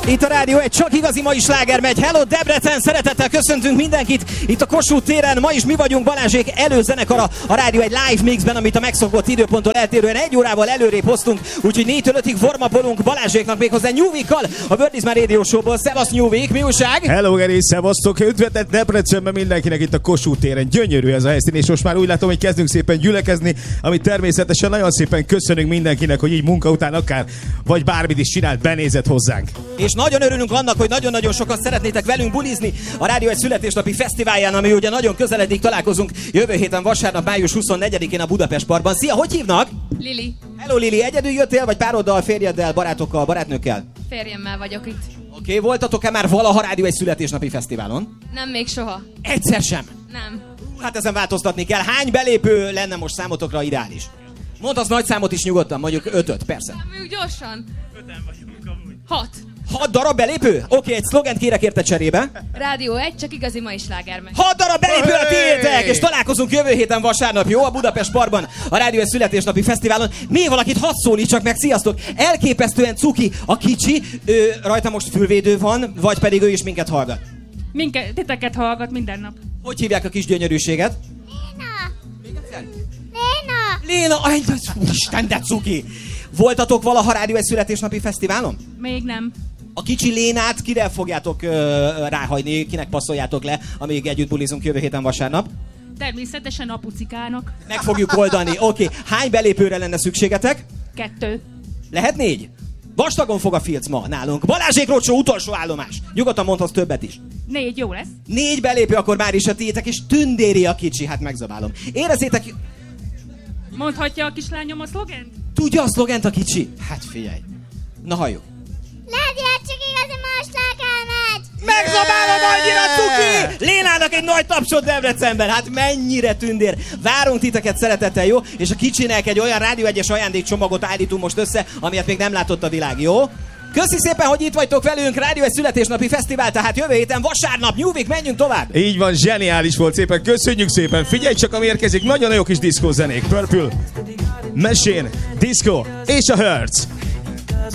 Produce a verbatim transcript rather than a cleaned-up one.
Itt a Rádió egy csak igazi mai sláger megy. Hello Debrecen, szeretettel köszöntünk mindenkit itt a Kossuth téren. Ma is mi vagyunk Balázsék előzenekara a Rádió egy live mixben, amit a megszokott időponttól eltérően egy órával előrébb hoztunk. Úgyhogy négytől ötig formapolunk Balázséknak méghozzá Nyúvikkal a Birdisman Radio Show-ból. Szevasz Nyúvik, mi újság? Hello Geri, szevasztok! Üdvözlet Debrecenben mindenkinek itt a Kossuth téren. Gyönyörű ez a helyszín, és most már úgy látom, hogy kezdünk szépen gyülekezni, amit természetesen nagyon szépen köszönünk mindenkinek, hogy így munka után akár vagy bármit is csinált, benézett hozzánk. És nagyon örülünk annak, hogy nagyon-nagyon sokan szeretnétek velünk bulizni a Rádió egy születésnapi fesztiválján, ami ugye nagyon közeledik, találkozunk jövő héten vasárnap, május huszonnegyedikén a Budapest Parkban. Szia, hogy hívnak? Lili. Hello Lili, egyedül jöttél, vagy pároddal, férjeddel, barátokkal, barátnőkkel? Férjemmel vagyok itt. Oké, okay, voltatok-e már valaha Rádió egy születésnapi fesztiválon? Nem, még soha. Egyszer sem? Nem. Hát ezen változtatni kell. Hány belépő lenne most számotokra ideális? Mondd az nagy számot is nyugodtan, mondjuk ötöt, persze. Nem, gyorsan. Öten vagyunk amúgy. Hat. Hat darab belépő? Oké, okay, egy szlogent kérek érte cserébe. Rádió egy, csak igazi mai sláger megy. Hat darab belépő a tiétek! És találkozunk jövő héten vasárnap, jó? A Budapest Parkban, a Rádió egy születésnapi fesztiválon. Még valakit hadd szólítsak meg, sziasztok! Elképesztően cuki a kicsi, ő, rajta most fülvédő van, vagy pedig ő is minket hallgat? Minket, titeket hallgat minden nap. Hogy hívják a kis gyönyörűséget? Léna. Léna. Léna, aj, Isten, de cuki! Voltatok valaha Rádió egy születésnapi fesztiválon? Még nem. A kicsi Lénát kire fogjátok ö, ráhagyni, kinek passzoljátok le, amíg együtt bulizunk jövő héten vasárnap? Természetesen apucikának. Meg fogjuk oldani, oké. Okay. Hány belépőre lenne szükségetek? Kettő. Lehet négy? Vastagon fog a filc ma nálunk. Balázsék Rocsó utolsó állomás. Nyugodtan mondhatsz többet is. Négy, jó lesz. Négy belépő, akkor már is a tiétek, és tündéri a kicsi, hát megzabálom. Érezzétek... Mondhatja a kislányom a szlogent? Tudja a szlogent a kicsi? Hát figyelj. Na halljuk. Rádió csak igazi mai sláger megy. Megzabálom annyira cuki! Lénának egy nagy tapsot Debrecenben, hát mennyire tündér. Várunk titeket szeretettel, jó? És a kicsinek egy olyan Rádió egyes ajándékcsomagot állítunk most össze, amilyet még nem látott a világ, jó? Köszi szépen, hogy itt vagytok velünk, Rádió egy születésnapi fesztivál, tehát jövő héten vasárnap, Nyúvik, menjünk tovább! Így van, zseniális volt, szépen köszönjük szépen, figyelj csak, ami érkezik, nagyon jó kis diszkózenék, Purple, Machine, Disco és a Hertz.